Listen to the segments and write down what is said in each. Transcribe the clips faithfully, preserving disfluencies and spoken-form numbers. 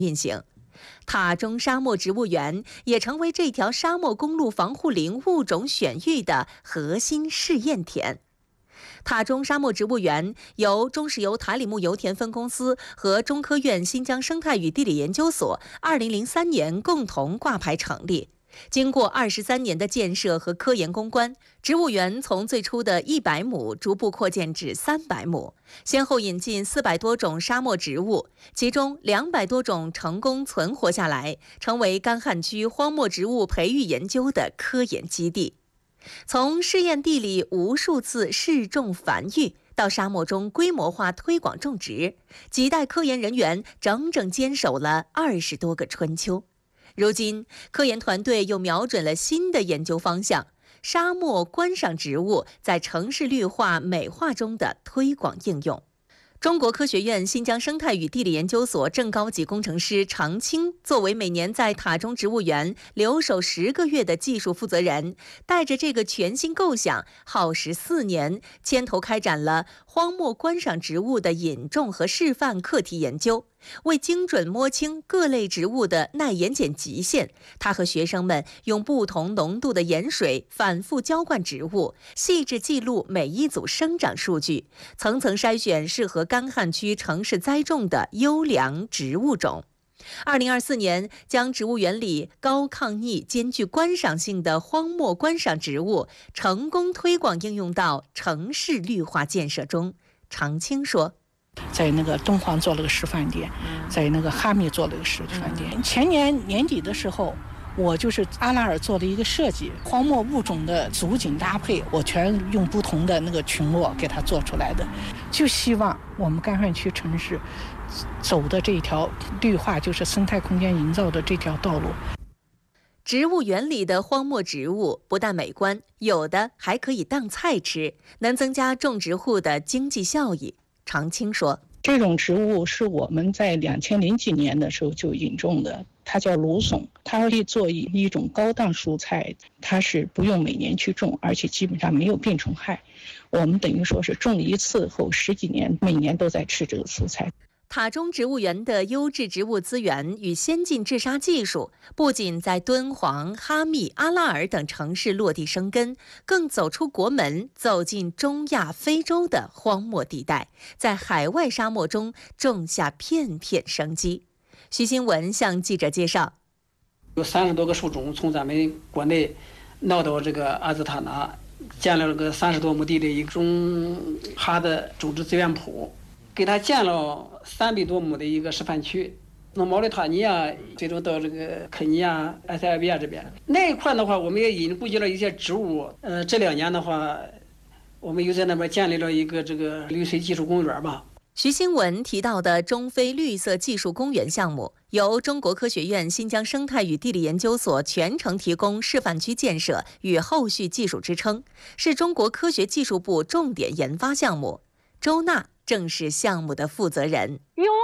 运行。塔中沙漠植物园也成为这条沙漠公路防护林物种选育的核心试验田。塔中沙漠植物园由中石油塔里木油田分公司和中科院新疆生态与地理研究所二零零三年共同挂牌成立。经过二十三年的建设和科研攻关，植物园从最初的一百亩逐步扩建至三百亩，先后引进四百多种沙漠植物，其中两百多种成功存活下来，成为干旱区荒漠植物培育研究的科研基地。从试验地里无数次试种繁育，到沙漠中规模化推广种植，几代科研人员整整坚守了二十多个春秋。如今，科研团队又瞄准了新的研究方向——沙漠观赏植物在城市绿化美化中的推广应用。中国科学院新疆生态与地理研究所正高级工程师常青作为每年在塔中植物园留守十个月的技术负责人，带着这个全新构想，耗时四年，牵头开展了荒漠观赏植物的引种和示范课题研究。为精准摸清各类植物的耐盐碱极限，他和学生们用不同浓度的盐水反复浇灌植物，细致记录每一组生长数据，层层筛选适合干旱区城市栽种的优良植物种。二零二四年，将植物园里高抗逆兼具观赏性的荒漠观赏植物成功推广应用到城市绿化建设中。常青说， 在那个敦煌做了个示范点，在那个哈密做了个示范点。前年年底的时候，我就是阿拉尔做了一个设计，荒漠物种的组景搭配，我全用不同的那个群落给它做出来的，就希望我们干旱区城市走的这条绿化，就是生态空间营造的这条道路。 植物园里的荒漠植物不但美观，有的还可以当菜吃，能增加种植户的经济效益。常青说， 这种植物是我们在两千零几年的时候就引种的，它叫芦笋，它可以做一种高档蔬菜，它是不用每年去种，而且基本上没有病虫害。我们等于说是种一次后十几年，每年都在吃这个蔬菜。 塔中植物园的优质植物资源与先进治沙技术，不仅在敦煌、哈密、阿拉尔等城市落地生根，更走出国门，走进中亚、非洲的荒漠地带，在海外沙漠中种下片片生机。徐新文向记者介绍， 有三十多个树种从咱们国内闹到这个阿兹塔纳，建了个三十多亩地的一种哈的种植资源铺，给他建了三百多亩的一个示范区，从毛里塔尼亚最终到这个肯尼亚、埃塞俄比亚这边那一块的话，我们也引布局了一些植物。呃，这两年的话，我们又在那边建立了一个这个绿水技术公园吧。 徐新文提到的中非绿色技术公园项目，由中国科学院新疆生态与地理研究所全程提供示范区建设与后续技术支撑，是中国科学技术部重点研发项目。周娜正是项目的负责人。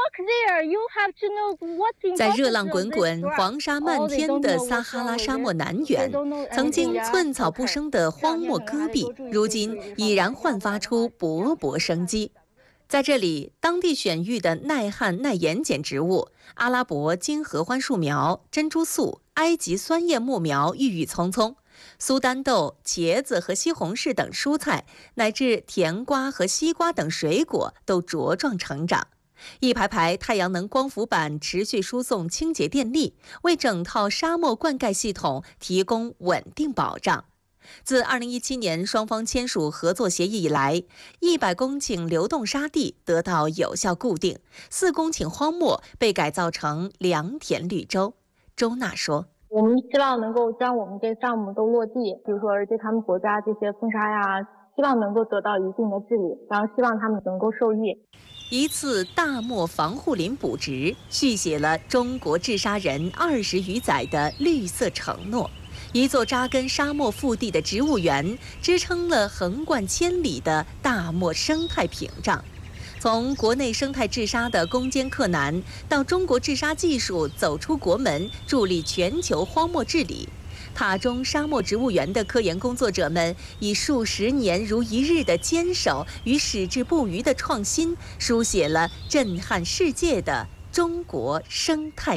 在热浪滚滚、黄沙漫天的撒哈拉沙漠南缘，曾经寸草不生的荒漠戈壁，如今已然焕发出勃勃生机。在这里，当地选育的耐旱耐盐碱植物阿拉伯金合欢树苗、珍珠素、埃及酸叶木苗郁郁葱葱，苏丹豆、茄子和西红柿等蔬菜，乃至甜瓜和西瓜等水果都茁壮成长。一排排太阳能光伏板持续输送清洁电力，为整套沙漠灌溉系统提供稳定保障。自二零一七年双方签署合作协议以来，一百公顷流动沙地得到有效固定，四公顷荒漠被改造成良田绿洲。周娜说， 我们希望能够将我们这项目都落地，比如说对他们国家这些风沙呀，希望能够得到一定的治理，然后希望他们能够受益。 一次大漠防护林补植，续写了中国治沙人二十余载的绿色承诺。一座扎根沙漠腹地的植物园，支撑了横贯千里的大漠生态屏障。从国内生态治沙的攻坚克难，到中国治沙技术走出国门，助力全球荒漠治理，塔中沙漠植物园的科研工作者们以数十年如一日的坚守与矢志不渝的创新，书写了震撼世界的中国生态